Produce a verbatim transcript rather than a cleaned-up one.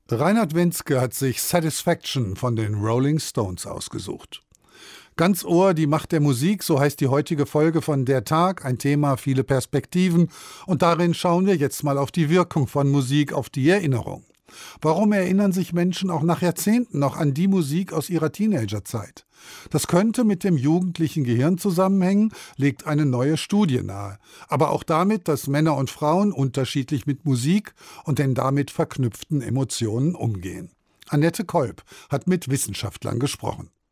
Reinhard Wentzke hat sich Satisfaction von den Rolling Stones ausgesucht. Ganz Ohr, die Macht der Musik, so heißt die heutige Folge von Der Tag, ein Thema, viele Perspektiven. Und darin schauen wir jetzt mal auf die Wirkung von Musik, auf die Erinnerung. Warum erinnern sich Menschen auch nach Jahrzehnten noch an die Musik aus ihrer Teenagerzeit? Das könnte mit dem jugendlichen Gehirn zusammenhängen, legt eine neue Studie nahe. Aber auch damit, dass Männer und Frauen unterschiedlich mit Musik und den damit verknüpften Emotionen umgehen. Annette Kolb hat mit Wissenschaftlern gesprochen.